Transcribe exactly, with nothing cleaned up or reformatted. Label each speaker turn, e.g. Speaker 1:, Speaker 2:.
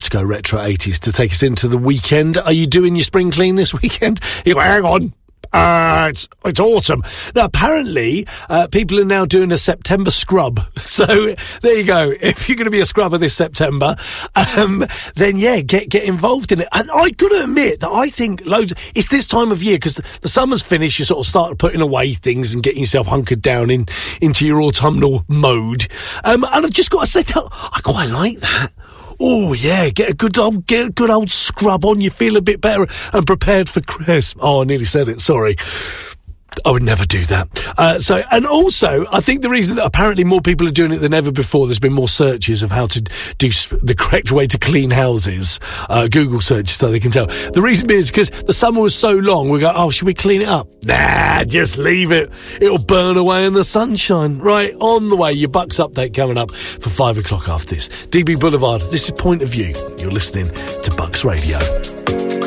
Speaker 1: Go Retro eighties to take us into the weekend. Are you doing your spring clean this weekend? You go, hang on. Uh, it's, it's autumn. Now, apparently, uh, people are now doing a September scrub. So, there you go. If you're going to be a scrubber this September, um, then yeah, get, get involved in it. And I gotta admit that I think loads, it's this time of year, because the summer's finished, you sort of start putting away things and getting yourself hunkered down in, into your autumnal mode. Um, and I've just got to say that I quite like that. Oh, yeah, get a good old, get a good old scrub on. You feel a bit better and prepared for Christmas. Oh, I nearly said it. Sorry. I would never do that. Uh, so, and also, I think the reason that apparently more people are doing it than ever before, there's been more searches of how to do the correct way to clean houses. Uh, Google searches so they can tell. The reason being is because the summer was so long, we go, oh, should we clean it up? Nah, just leave it. It'll burn away in the sunshine. Right, on the way. Your Bucks update coming up for five o'clock after this. D B Boulevard, this is Point of View. You're listening to Bucks Radio.